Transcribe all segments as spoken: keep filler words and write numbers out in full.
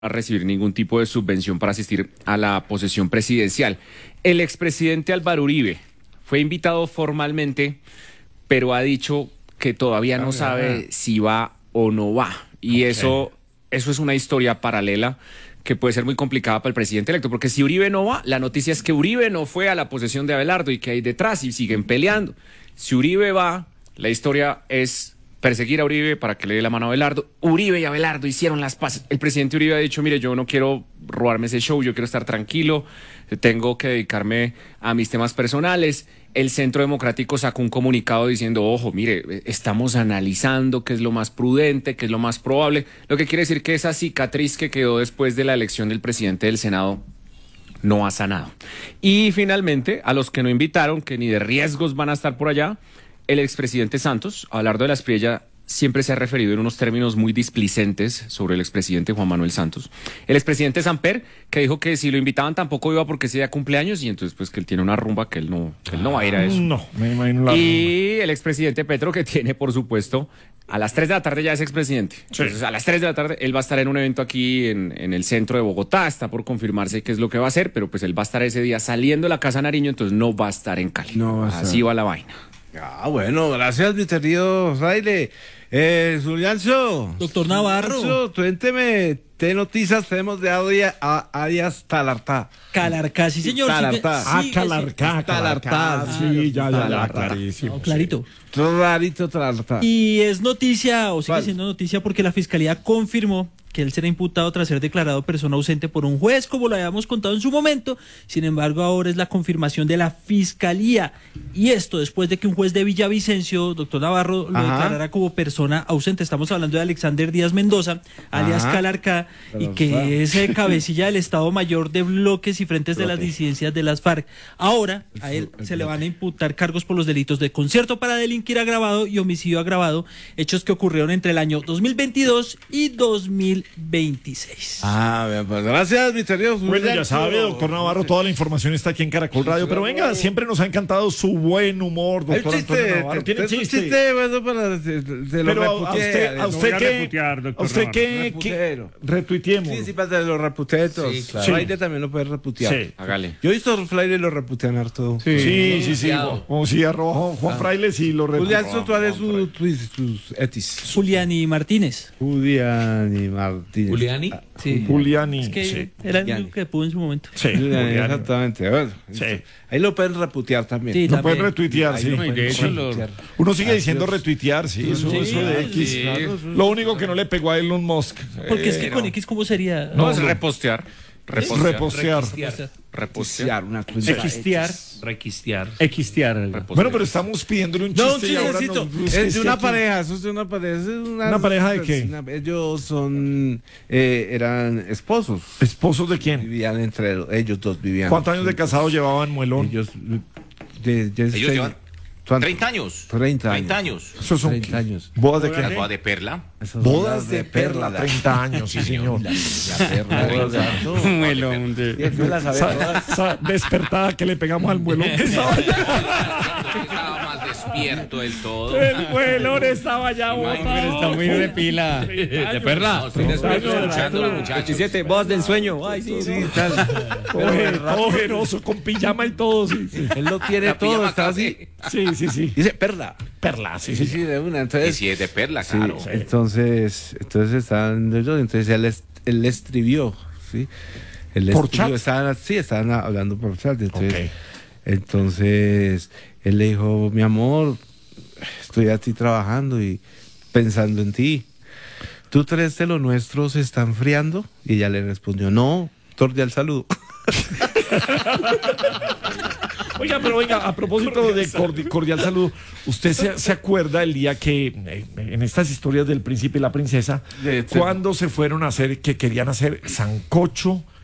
a recibir ningún tipo de subvención para asistir a la posesión presidencial. El expresidente Álvaro Uribe fue invitado formalmente, pero ha dicho que todavía no sabe si va o no va. Y okay. eso, eso es una historia paralela que puede ser muy complicada para el presidente electo, porque si Uribe no va, la noticia es que Uribe no fue a la posesión de Abelardo y que hay detrás y siguen peleando. Si Uribe va, la historia es perseguir a Uribe para que le dé la mano a Abelardo. Uribe y Abelardo hicieron las paces. El presidente Uribe ha dicho, mire, yo no quiero robarme ese show, yo quiero estar tranquilo, tengo que dedicarme a mis temas personales. El Centro Democrático sacó un comunicado diciendo, ojo, mire, estamos analizando qué es lo más prudente, qué es lo más probable, lo que quiere decir que esa cicatriz que quedó después de la elección del presidente del Senado no ha sanado. Y finalmente, a los que no invitaron, que ni de riesgos van a estar por allá, el expresidente Santos, Abelardo de la Espriella, siempre se ha referido en unos términos muy displicentes sobre el expresidente Juan Manuel Santos. El expresidente Samper, que dijo que si lo invitaban tampoco iba porque ese día cumpleaños, y entonces pues que él tiene una rumba que él no, que él no va a ir a eso. No, me imagino la Y rumba. el expresidente Petro, que tiene, por supuesto, a las tres de la tarde ya es expresidente. Sí. Entonces, a las tres de la tarde él va a estar en un evento aquí en, en el centro de Bogotá, está por confirmarse qué es lo que va a hacer, pero pues él va a estar ese día saliendo de la Casa Nariño, entonces no va a estar en Cali. No, así va la vaina. Ah, bueno, gracias, mi querido Fraile. Eh, Zulianzo. Doctor Navarro. Zulianzo, cuénteme, ¿qué noticias tenemos de Arias, a Arias Talartá? Calarcá, sí, señor. Talartá. Sí, Ah, sí, Calarcá, Talartá. Calarcá. Sí, ya, ya, ya, Talartá. clarísimo. No, clarito. Clarito, Talartá. Y es noticia, o sigue ¿Cuál? siendo noticia, porque la Fiscalía confirmó que él será imputado tras ser declarado persona ausente por un juez, como lo habíamos contado en su momento. Sin embargo, ahora es la confirmación de la Fiscalía. Y esto después de que un juez de Villavicencio, doctor Navarro, lo Ajá. declarara como persona ausente. Estamos hablando de Alexander Díaz Mendoza, alias Ajá. Calarcá, y Pero, que claro. es eh, cabecilla del Estado Mayor de bloques y frentes de las Bloque. disidencias de las FARC. Ahora, a él se le van a imputar cargos por los delitos de concierto para delinquir agravado y homicidio agravado, hechos que ocurrieron entre el año dos mil veintidós y dos mil veintiséis. Ah, bien, pues gracias, mi querido Bueno, ya Zulianzo. sabe, doctor Navarro, toda la información está aquí en Caracol Radio, pero venga, siempre nos ha encantado su buen humor, Hay un doctor chiste, Antonio Navarro. Tiene es un chiste. chiste, bueno, para de, de lo Pero a, a reputé, usted, a de- usted voy a que, reputear, doctor a usted Navarro. que, que Reputero. retuiteemos. Sí, sí, para de los reputetos. Sí, claro. Fraile también lo puede reputear. Sí. Hágale. Yo he visto a Fraile lo reputean harto. Sí, sí, sí. Como si arroba Juan, Juan Fraile, sí lo Julián, retuiteó. ¿cuál es su, tu- sus etis? Juliani Martínez. Julián y Martínez. ¿Juliani? Sí. Juliani, Es que sí. era el Juliani. único que pudo en su momento. Sí, Julián, Juliani. exactamente. Bueno, Sí. ahí lo pueden reputear también. Sí, Lo también. pueden retuitear, Ahí sí. lo No, y de pueden hecho lo- retuitear. Uno sigue Así diciendo es. retuitear, sí, eso, Sí, eso de X. sí. Lo único que no le pegó a Elon Musk. Porque es que eh, con X, ¿cómo sería? No, es repostear. Repostear. repostear. Repostear. Repostear, una cuenta. Requistear. Requistear. Equistear. Repostear. Bueno, pero estamos pidiéndole un chiste No, un y ahora chistecito. nos- Es sí, de una aquí. pareja, eso es de una pareja. es una, ¿Una pareja de qué? una- ellos son, eh, eran esposos. ¿Esposos de quién? Vivían entre ellos dos, vivían. ¿Cuántos años de juntos. casado llevaban Muelón? Ellos, de, de- Ellos de- llevan ¿cuánto? treinta años. treinta treinta años. años. Eso son treinta años. ¿Bodas de La qué? boda de perla. Esas son Bodas las de perla, treinta años, sí señor. La perla. exacto. Melón de- Sí, yo la sabía Esa, todas. esa despertada que le pegamos al Muelón que estaba allá. Estaba más despierto del todo. El Muelón estaba allá botado. Está muy de pila. De perla. No, estoy despierto escuchando a los muchachos. veintisiete, bodas de ensueño. Ay, sí, sí. Tal. Oje- Ojeroso, con pijama y todo, sí. Sí, Él lo tiene La todo, pijama está así. café. sí, sí. sí. Dice perla. Perla, sí, Sí, sí. sí, de una. Y Entonces, si es de perla, sí, claro. entonces, entonces estaban ellos, entonces él, es- él le escribió, ¿sí? Él le ¿Por escribió, chat? estaban, sí, estaban hablando por chat. Entonces, Ok. entonces él le dijo, mi amor, estoy aquí trabajando y pensando en ti. ¿Tú crees que lo nuestro se está enfriando? Y ella le respondió, no, cordial saludo. Oiga, pero oiga, a propósito de cordi- cordial saludo, ¿usted se, se acuerda el día que, eh, en estas historias del príncipe y la princesa, De- de- cuando se fueron a hacer, que querían hacer sancocho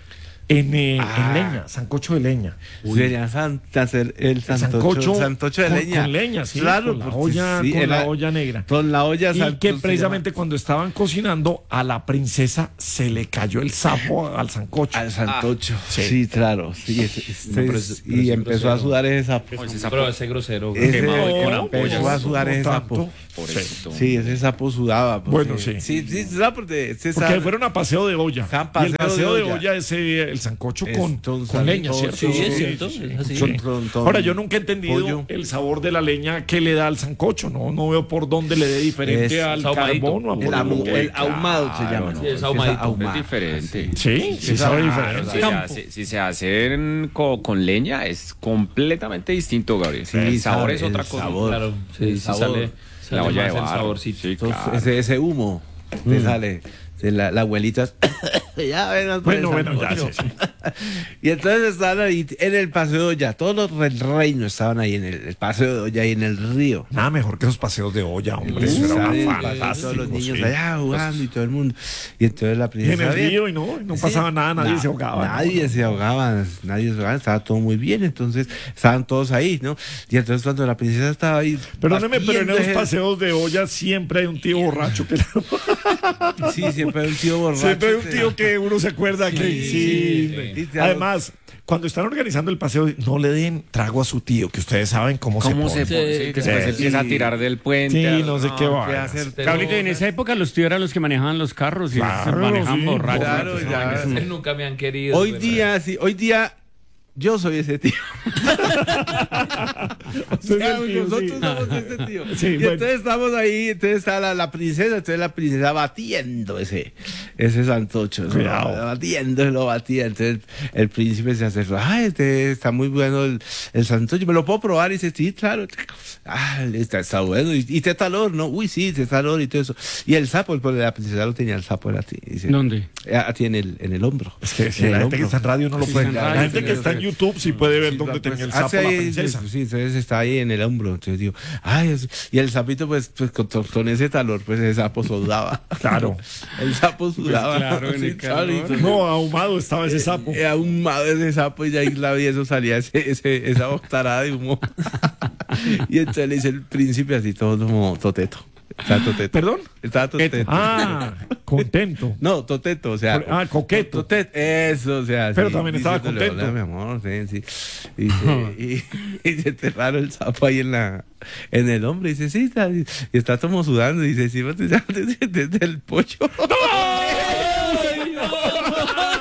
en, eh, Ah. en leña, sancocho de leña. Deberían san- hacer el santocho, sancocho santocho de con- leña. con leña, sí, claro, con la porque olla- sí, con era- la olla negra. Con la olla Y santo que se precisamente cuando estaban cocinando, a la princesa se le cayó el sapo al sancocho. llama al santocho. sí. sí. claro. Sí, ese- este No, pero es- es- pero y es empezó a grosero. sudar ese sapo. No, ese sapo Pero ese grosero. Ese- quemado y con No, ampollas. empezó a sudar no ese tanto. sapo. Pobrecito. Sí, ese sapo sudaba. porque- Bueno, sí. Sí, sí, sudaba porque ese Porque sapo- fueron a paseo de olla. Estaban Y el paseo paseo de de olla. olla es eh, el sancocho Es con, todo un con leña, sancocho. ¿cierto? Sí, es cierto, es así. Sí. Con- con- con Ahora, yo nunca he entendido pollo. el sabor de la leña que le da al sancocho. No, no veo por dónde le dé diferente Es- al es ahumadito. carbón o a El, por amu- lo que- el ahumado se llama. Sí, es ahumadito. Es diferente. Sí, sí es sabe ahumado, diferente. Si se, hace, si se hacen co- con leña es completamente distinto, Gabriel. Sí, el sabor sabe, es otra el cosa. sabor. Claro, sí, El sí sabor. sale, La sale olla de más el barro. saborcito. Sí, Entonces, claro. ese, ese humo te sale de la, la abuelita. ya, ven, Bueno, bueno, ya. sancocho. Sí, sí. Y entonces estaban ahí en el paseo de olla. Todos los del reino estaban ahí en el, el paseo de olla y en el río. Nada mejor que esos paseos de olla, hombre. Eso era Estaban en el una paseo, fantástico. todos los niños sí. allá jugando y todo el mundo. Y entonces la Y en princesa. el bien. río y no, no Sí. pasaba nada, nadie Na- se ahogaba. ¿no? Nadie se ahogaba, nadie se ahogaba, estaba todo muy bien, entonces estaban todos ahí, ¿no? Y entonces cuando la princesa estaba ahí. Perdóneme, pero en batiendo esos ese- paseos de olla siempre hay un tío borracho que Sí, siempre hay un tío borracho. siempre hay un que- tío que uno se acuerda que sí. sí. Y te- Además, cuando están organizando el paseo, no le den trago a su tío, que ustedes saben cómo, ¿Cómo se se pone. pone? Sí, Sí, que después sí. empieza a tirar del puente. Sí, no sé qué va. que hacer Pero- Cabrito, en esa época los tíos eran los que manejaban los carros y Claro, se manejaban sí, borrachos. claro, Esa ya. vaina es- Ustedes nunca me han querido. Hoy pues, día, sí, hoy día yo soy ese tío. Usted es Ya, el tío, nosotros sí. somos ese tío. Sí, y bueno. entonces estamos ahí, entonces está la, la princesa, entonces la princesa batiendo ese, ese santocho, ¿no? Cuidado. Batiendo, lo batía. Entonces el príncipe se acercó, ay, este está muy bueno el, el santocho, ¿me lo puedo probar? Y dice, sí, claro. Ah, está, está bueno. Y, y tetalor, ¿no? Uy, sí, tetalor y todo eso. Y el sapo, el, la princesa lo tenía el sapo, era ti. Dice, ¿Dónde? a ti en el, en el hombro. Es que si En la el gente que hombro. está en radio no lo Sí, puede. está en La radio, gente que sí, está en sí. YouTube sí puede ver Sí, dónde pues, tenía el hace sapo la ahí, princesa. Sí, entonces está ahí en el hombro. Entonces digo, ay, es- y el sapito, pues, pues con, con ese talor, pues ese sapo sudaba. Claro. El sapo sudaba. claro, en el Sí, calor. clarito. No, ahumado estaba ese sapo. Era ahumado ese sapo y ya ahí la vi, eso salía ese, ese, esa boctarada de humo. Y entonces le dice el príncipe así todo como toteto. Estaba toteto. ¿Perdón? Estaba toteto. Ah, contento. No, toteto, o sea. Por- ah, coqueto. Totet, eso, o sea. Pero sí, también estaba diciéndole, contento. "Hola, mi amor, sí, sí". Y, se, y, y se enterraron el sapo ahí en la en el hombro. Y dice, sí, está, y está como sudando. Y dice, sí, desde, desde el pollo. ¡No!